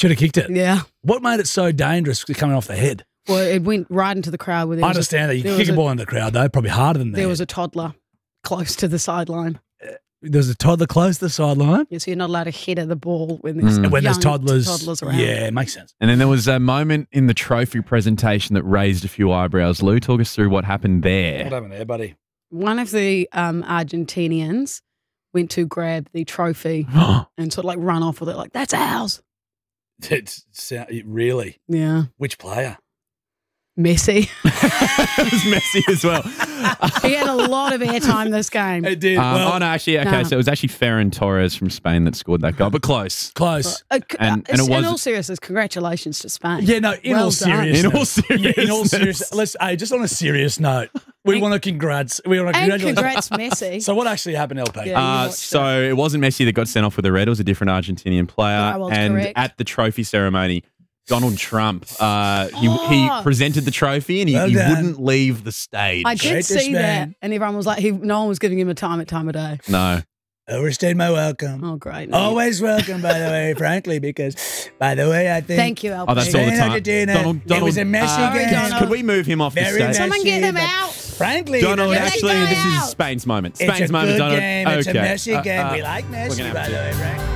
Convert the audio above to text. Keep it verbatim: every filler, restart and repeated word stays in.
should have kicked it. Yeah. What made it so dangerous coming off the head? Well, it went right into the crowd. Where there I was understand a, that. You there can kick was a ball into the crowd, though. Probably harder than that. There was a toddler close to the sideline. There was a toddler close to the sideline. Yeah, so you're not allowed to hit at the ball when there's, And when young there's toddlers. toddlers around. Yeah, it makes sense. And then there was a moment in the trophy presentation that raised a few eyebrows. Lou, talk us through what happened there. What happened there, buddy? One of the um, Argentinians went to grab the trophy and sort of like run off with it, like, that's ours. It's, it really? Yeah. Which player? Messi. It was Messi as well. He had a lot of airtime this game. It did. Um, well, oh, no, actually, okay, No. so it was actually Ferran Torres from Spain that scored that goal, but close. close. Uh, c- And- uh, and it in was- all seriousness, congratulations to Spain. Yeah, no, in Well all done. seriousness. In all seriousness. Yeah, in all seriousness. Let's, hey, just on a serious note, we want to congrats. We want to And congratulate. congrats, Messi. So what actually happened, L P? Yeah. you Uh, watched so it wasn't Messi that got sent off with the red. It was a different Argentinian player. Yeah, well, and correct. at the trophy ceremony, Donald Trump, uh, he, he Oh. presented the trophy and he, Well he done. wouldn't leave the stage. I did Greatest see that, man. and everyone was like, he, no one was giving him a time at time of day. No. Overstayed my welcome. Oh, great. Always welcome, by the way, frankly, because, by the way, I think. Thank you, L P. Oh, that's all the Spain, time. Argentina, Donald, it Donald, was a messy uh, game. Donald. Could we move him off the Very stage? messy, Someone get him but out. Frankly, Donald, it was- actually, Let this go is out. Spain's moment. It's Spain's a moment, good Donald. game. It's okay. a messy Uh, game. uh, we like we're Messi, gonna have by to- the way, Frank.